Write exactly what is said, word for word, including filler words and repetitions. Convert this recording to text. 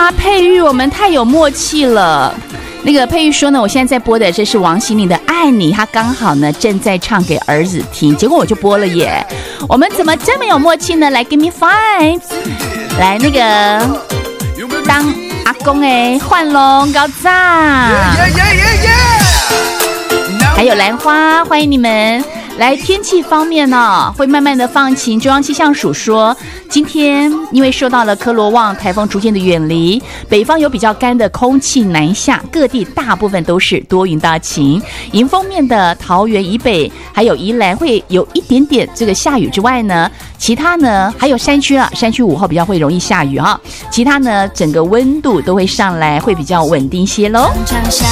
呀，佩玉，我们太有默契了。那个佩玉说呢，我现在在播的这是王心凌的《爱你》，她刚好呢正在唱给儿子听，结果我就播了耶。我们怎么这么有默契呢？来 ，give me five， 来那个当阿公哎，换龙高赞，还有兰花，欢迎你们。来，天气方面呢、哦，会慢慢的放晴。中央气象署说，今天因为受到了科罗旺台风逐渐的远离，北方有比较干的空气南下，各地大部分都是多云到晴。迎风面的桃园以北还有宜兰会有一点点这个下雨之外呢，其他呢还有山区啊，山区午后比较会容易下雨啊。其他呢整个温度都会上来，会比较稳定些喽。 常常想